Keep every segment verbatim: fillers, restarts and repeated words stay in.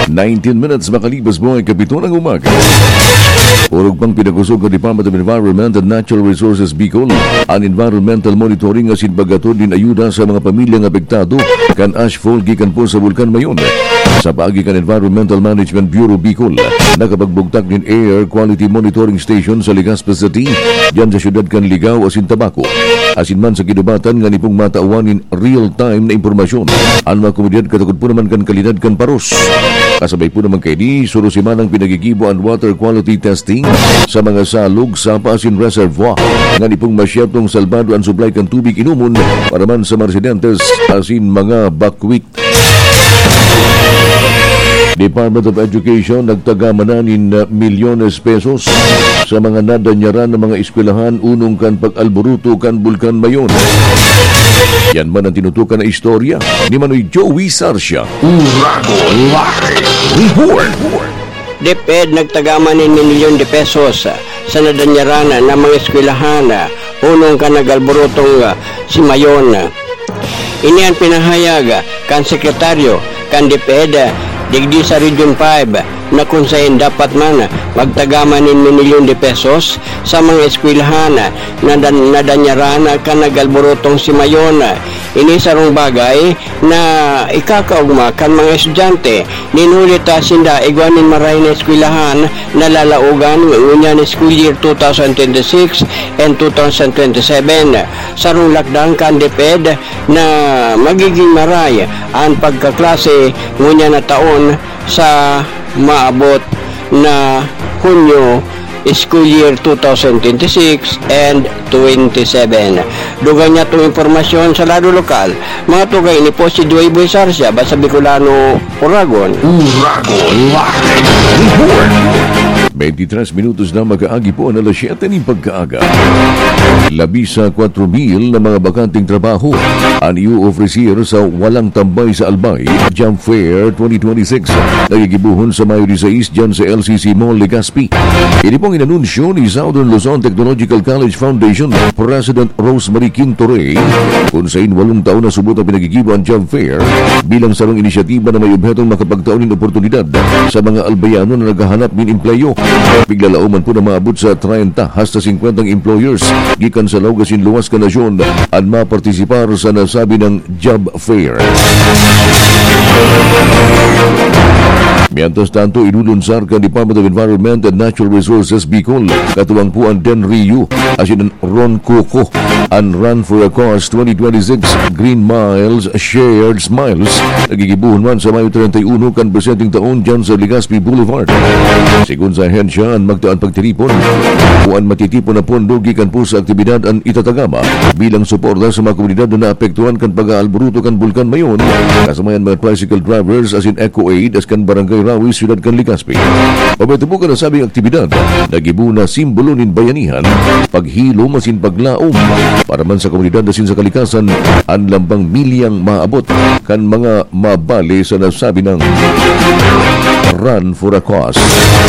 nineteen minutes makalipas mo ay kapito ng umaga. Urog pang pinakusog ng Department of Environment and Natural Resources Bicol ang environmental monitoring asin paggatod din ayuda sa mga pamilyang apektado kan ashfall gikan po sa Bulkan Mayon. Sa paagi kan Environmental Management Bureau Bicol, nakapagbugtak din Air Quality Monitoring Station sa Legazpi City, diyan sa syudad kan Ligaw asin Tabaco. Asin man sa kidubatan nga nipong matauwanin real-time na impormasyon. Ang mga komunidad katakot po naman kan kalidad kan paros. Kasabay po naman kay di, surusimanang pinagigibo ang water quality testing sa mga salog sa Pasin Reservoir nga nipong masyatong salbado ang supply kan tubig inumon para man sa mga residentes asin mga bakwit. Department of Education nagtagamananin na milyones pesos sa mga nadanyaran ng mga eskwelahan unong kan pag-alboruto kan Bulkan Mayon. Yan man ang tinutukan na istorya ni Manoy Joey Sarsia. Urago Live Report. DepEd nagtagamanin milyon de pesos sa nadanyaran ng mga eskwelahan unong kan nag-alborotong si Mayon. Ini ang pinahayag kan sekretaryo kan DepEd digdi sa Region five na kung saan dapat man magtagamanin milyon de pesos sa mga eskwelahan na nadanyaran ka nagalborotong si Mayon. Ini sarong bagay na ikakaugma kan mga estudyante. Ninulit sinda igwanin maray na eskwelahan na lalaugan ngunya ni school year twenty twenty-six and twenty twenty-seven. Sarong lakdang kan DepEd na magiging maray ang pagkaklase ngunya na taon sa maabot na Hunyo school year twenty twenty-six and twenty-seven. Dugang niya itong informasyon sa lado lokal. Mga tugay ni po si Joey Boy Sarsia, basa Bicolano, Uragon. Uragon Live Report. twenty-tres minutos na mag-aagi po ang alas siyete ng pagkaaga. Labi sa four mil na mga bakanting trabaho ang i-ofrecier sa Walang Tambay sa Albay Jump Fair twenty twenty-six. Nagigibuhon sa Mayo sixteen dyan sa L C C Mall, Legazpi. Ini pong inanunsyo ni Southern Luzon Technological College Foundation President Rosemary Quintorey kung sa walong taon na subot ang pinagigibo ang Jump Fair bilang sarong inisyatiba na may obhetong makapagtaunin oportunidad sa mga albayano na naghahanap min empleyo. Biglalauman po na maabot sa thirty hasta fifty employers gikan sa laugasin luwas ka nasyon ang mapartisipar sa nasabi ng Job Fair. Mientras tanto, inulunsar ka Department of Environment and Natural Resources Bicol katuwang po ang Den Rio asin ang Ron Coco ang Run for a Cause twenty twenty-six Green Miles Shared Smiles nagigibuhon man sa Mayo thirty-one kan presenting taon dyan sa Legazpi Boulevard. Sigun sa ahensya ang magtaan pagtiripon o ang matitipon na pondo gikan po sa aktibidad ang itatagama bilang suporta sa mga komunidad na naapektuhan kan pag-aalboruto kan Bulkan Mayon kasamayan mga tricycle drivers asin Eco Aid as kan Barangay Rawi, Siyudad kan Legazpi. Pabeto po ka na sabing aktibidad nagibu na simbolo nin bayanihan paghilo masin paglaom para man sa komunidad asin sa kalikasan ang lambang milyang maabot kan mga mabali sa nasabi ng Run for a Cause.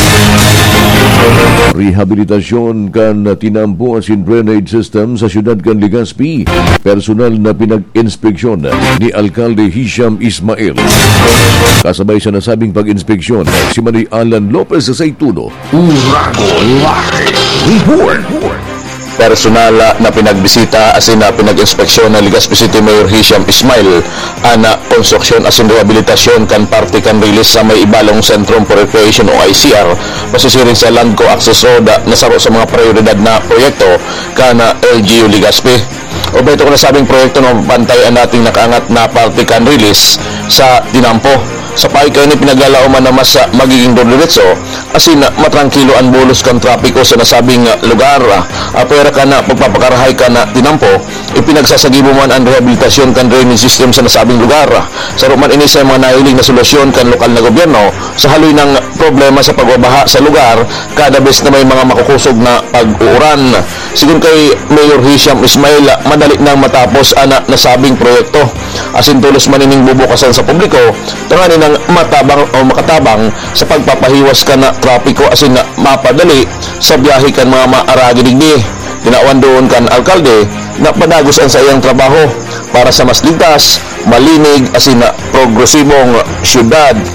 Rehabilitasyon kan tinampo asin drainage system sa siyudad kan Legazpi. Personal na pinag-inspeksyon ni Alkalde Hisham Ismail. Kasabay sa nasabing pag-inspeksyon si Manoy Alan Lopez sa Saytuno. Urago Live Report. Personal na pinagbisita asin na pinag-inspeksyon ng Legazpi City Mayor Hisham Ismail ang konstruksyon asin rehabilitasyon kan parte kan release sa may ibalong Centrum for Recreation o I C R masusiring sa Land Co Access Road nasaro sa mga prioridad na proyekto kan L G U Legazpi. O ba ito ko nasabing proyekto na bantayan nating nakaangat na parte kan release sa Dinampo. Sa pahay kayo ni pinaglalauman na mas magiging dordiretso asin matrangkilo ang bolos kan trapiko sa nasabing lugar. Apera ka na pagpapakarahay ka na Dinampo, ipinagsasagibo man ang rehabilitasyon kan drainage system sa nasabing lugar. Sa ruman ini sa mga nahiling na solusyon kan lokal na gobyerno sa haloy ng problema sa pagbabaha sa lugar kada bes na may mga makukusog na pag-uuran. Sigun kay Mayor Hisham Ismail, madali nang matapos ana nasabing proyekto. Asin tulos manining bubukasan sa publiko, tangani ng matabang o makatabang sa pagpapahiwas ka na trapiko asin na mapadali sa biyahe kan mga maaragi digdi. Tinawan doon kan alkalde na padagos ang sa iyang trabaho para sa mas ligtas, malinig asin na progresibong syudad.